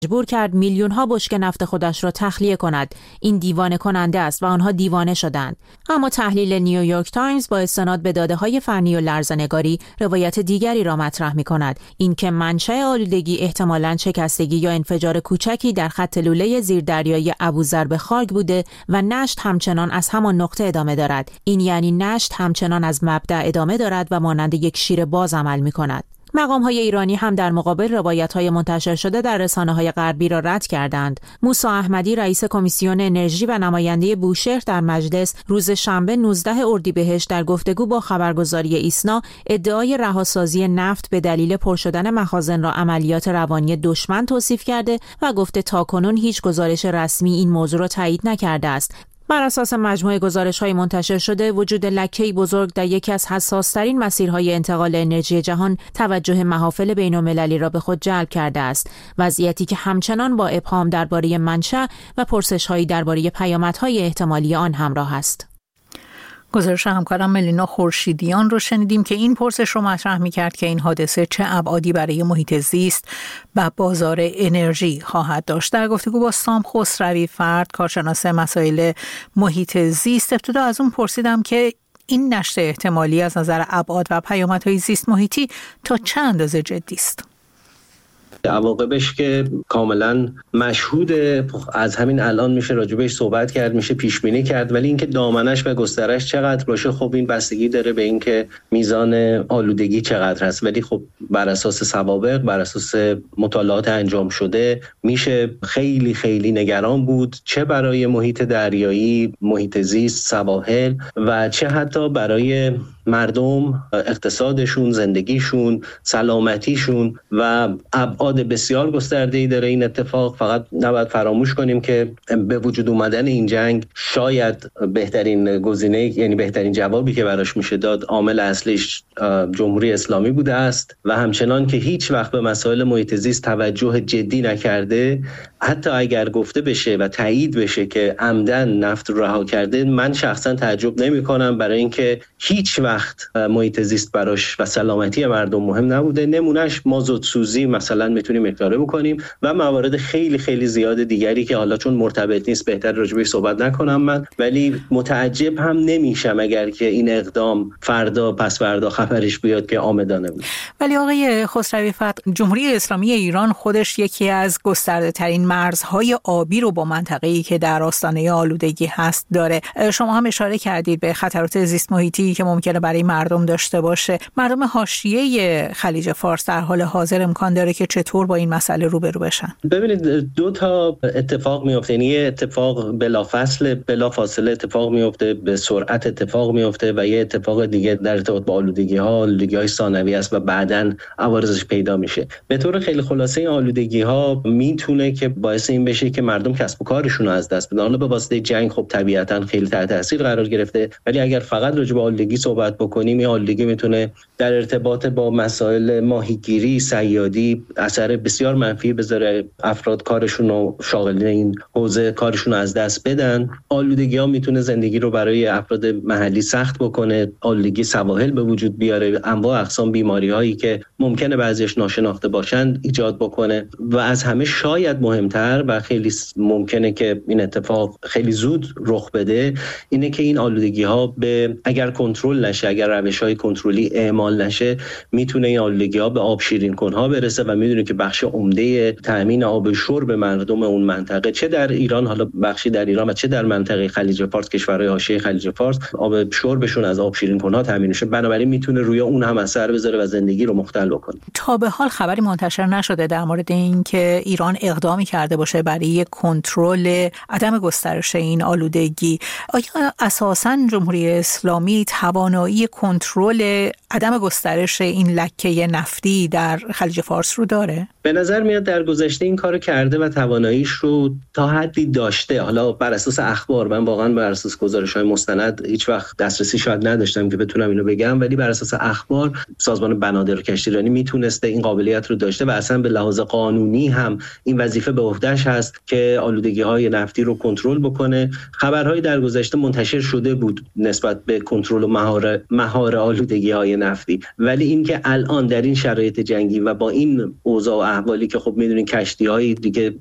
مجبور کرد میلیون‌ها بشکه نفت خودش را تخلیه کند. این دیوانه کننده است و آنها دیوانه شدند. اما تحلیل نیویورک تایمز با استناد به داده‌های فنی و لرزه‌نگاری روایت دیگری را مطرح می‌کند، اینکه منشأ آلودگی احتمالاً شکستگی یا انفجار کوچکی در خط لوله زیردریایی ابوذر به خاک بوده و نشت همچنان از همان نقطه ادامه دارد. این یعنی نشت همچنان از مبدأ ادامه دارد و مانند یک شیر باز عمل می‌کند. مقام‌های ایرانی هم در مقابل روایت‌های منتشر شده در رسانه‌های غربی را رد کردند. موسی احمدی رئیس کمیسیون انرژی و نماینده بوشهر در مجلس روز شنبه 19 اردیبهشت در گفتگو با خبرگزاری ایسنا ادعای رهاسازی نفت به دلیل پر شدن مخازن را عملیات روانی دشمن توصیف کرده و گفته تاکنون هیچ گزارش رسمی این موضوع را تایید نکرده است. بر اساس مجموعه گزارش‌های منتشر شده، وجود لکه‌ای بزرگ در یکی از حساس‌ترین مسیرهای انتقال انرژی جهان توجه محافل بین‌المللی را به خود جلب کرده است. وضعیتی که همچنان با ابهام درباره منشأ و پرسش‌هایی درباره پیامدهای احتمالی آن همراه است. گزارش همکارم ملینا خورشیدیان رو شنیدیم که این پرسش رو مطرح می‌کرد که این حادثه چه ابعادی برای محیط زیست و بازار انرژی خواهد داشت. در گفتگو با سام خسروی فرد، کارشناس مسائل محیط زیست، ابتدا از اون پرسیدم که این نشت احتمالی از نظر ابعاد و پیامدهای زیست محیطی تا چه اندازه جدی است؟ عواقبش که کاملا مشهوده، از همین الان میشه راجبش صحبت کرد، میشه پیش بینی کرد، ولی اینکه دامنش و گسترش چقدر باشه خب این بستگی داره به اینکه میزان آلودگی چقدر هست. ولی خب بر اساس سوابق، بر اساس مطالعات انجام شده میشه خیلی خیلی نگران بود، چه برای محیط دریایی، محیط زیست، سواحل و چه حتی برای مردم، اقتصادشون، زندگیشون، سلامتیشون و ابعاد بسیار گسترده‌ای داره این اتفاق. فقط نباید فراموش کنیم که به وجود اومدن این جنگ شاید بهترین گزینه، یعنی بهترین جوابی که براش میشه داد، عامل اصلیش جمهوری اسلامی بوده است و همچنان که هیچ وقت به مسائل محیط زیست توجه جدی نکرده، حتی اگر گفته بشه و تایید بشه که عمدن نفت رو رها کرده، من شخصا تعجب نمی‌کنم، برای اینکه هیچ وقت محیط زیست براش و سلامتی مردم مهم نبوده. نمونهش مازوت سوزی مثلا میتونیم اشاره بکنیم و موارد خیلی خیلی زیاد دیگری که حالا چون مرتبط نیست بهتر راجبش صحبت نکنم من، ولی متعجب هم نمیشم اگر که این اقدام فردا پس فردا خبرش بیاد که آمدانه بود. ولی آقای خسروی فرد، جمهوری اسلامی ایران خودش یکی از گسترده ترین مرزهای آبی رو با منطقه‌ای که در آستانه آلودگی هست داره. شما هم اشاره کردید به خطرات زیست محیطی که ممکنه برای مردم داشته باشه. مردم حاشیه خلیج فارس در حال حاضر امکان داره که چطور با این مسئله روبرو بشن؟ ببینید دو تا اتفاق میفته، یعنی یه اتفاق بلافاصله اتفاق میفته، به سرعت اتفاق میفته و یه اتفاق دیگه در ارتباط با آلودگی‌های ثانوی است و بعداً عوارضش پیدا میشه. به طور خیلی خلاصه این آلودگی‌ها میتونه که باعث این بشه که مردم کسب و کارشون رو از دست بدن. حالا به واسطه جنگ خب طبیعتاً خیلی تحت تاثیر قرار گرفته، ولی اگر فقط راجع به آلودگی صحبت بکنیم، این آلودگی میتونه در ارتباط با مسائل ماهیگیری، صیادی اثر بسیار منفی بذاره، افراد کارشون رو، شاغلین این حوزه کارشون رو از دست بدن. آلودگی‌ها میتونه زندگی رو برای افراد محلی سخت بکنه، آلودگی سواحل به وجود بیاره، انواع اقسام بیماری‌هایی که ممکنه بعضیش ناشناخته باشن ایجاد بکنه و از همه شاید مهمتر و خیلی ممکنه که این اتفاق خیلی زود رخ بده، اینه که این آلودگی‌ها اگر کنترل نشه، اگر روش‌های کنترلی اعمال نشه، میتونه این آلودگی‌ها به آب شیرین کنها برسه و میدونه که بخش عمده تامین آب شرب مردم اون منطقه، چه در ایران، حالا بخشی در ایران و چه در منطقه خلیج فارس، کشورهای حاشیه خلیج فارس، آب شربشون از آب شیرین کنها تامین میشه، بنابراین میتونه روی اون هم اثر بذاره و زندگی رو مختل بکنه. تا به حال خبری منتشر نشده در مورد اینکه ایران اقدامی کرده باشه برای کنترل عدم گسترش این آلودگی. آیا اساساً جمهوری اسلامی توانایی کنترل عدم گسترش این لکه نفتی در خلیج فارس رو داره؟ به نظر میاد در گذشته این کارو کرده و تواناییش رو تا حدی داشته. حالا بر اساس اخبار، من واقعا بر اساس گزارش‌های مستند هیچ وقت دسترسی شاید نداشتم که بتونم اینو بگم، ولی بر اساس اخبار سازمان بنادر و کشتیرانی میتونسته، این قابلیت رو داشته و اصلا به لحاظ قانونی هم این وظیفه به عهده‌اش هست که آلودگی‌های نفتی رو کنترل بکنه. خبرهای در گذشته منتشر شده بود نسبت به کنترل و مهار آلودگی‌های نفتی، ولی اینکه الان در این شرایط جنگی و با این اوضاع و احوالی که خب میدونین کشتی‌های دیگه